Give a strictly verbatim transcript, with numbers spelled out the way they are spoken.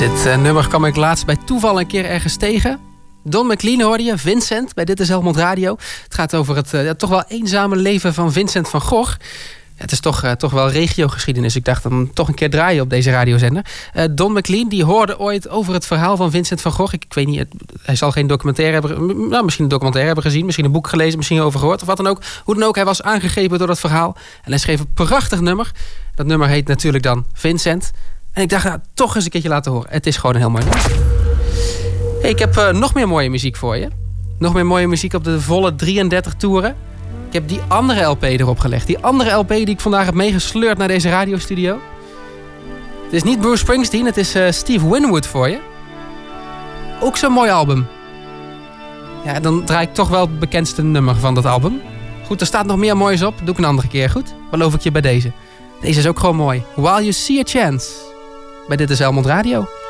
Dit uh, nummer kwam ik laatst bij toeval een keer ergens tegen. Don McLean hoorde je, Vincent, bij Dit is Helmond Radio. Het gaat over het uh, ja, toch wel eenzame leven van Vincent van Gogh. Ja, het is toch, uh, toch wel regiogeschiedenis. Ik dacht dan toch een keer draaien op deze radiozender. Uh, Don McLean die hoorde ooit over het verhaal van Vincent van Gogh. Ik, ik weet niet, hij zal geen documentaire hebben... Nou, misschien een documentaire hebben gezien. Misschien een boek gelezen, misschien over gehoord. Of wat dan ook. Hoe dan ook, hij was aangegrepen door dat verhaal. En hij schreef een prachtig nummer. Dat nummer heet natuurlijk dan Vincent. En ik dacht, nou, toch eens een keertje laten horen. Het is gewoon een heel mooi nummer. Hey, ik heb uh, nog meer mooie muziek voor je. Nog meer mooie muziek op de volle drieëndertig toeren. Ik heb die andere L P erop gelegd. Die andere L P die ik vandaag heb meegesleurd naar deze radiostudio. Het is niet Bruce Springsteen, het is uh, Steve Winwood voor je. Ook zo'n mooi album. Ja, dan draai ik toch wel het bekendste nummer van dat album. Goed, er staat nog meer moois op. Doe ik een andere keer, goed? Beloof ik je bij deze. Deze is ook gewoon mooi. While You See A Chance. Bij Dit is Helmond Radio.